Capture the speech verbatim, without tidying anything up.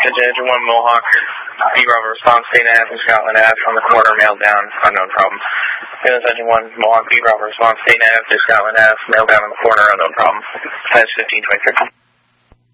Engine one Mohawk, B Bravo response, State Ave and Scotland Ave on the corner, mailed down, unknown problem. Engine one Mohawk, B Bravo response, State Ave to Scotland Ave, mailed down on the corner, unknown problem. That's fifteen twenty-three.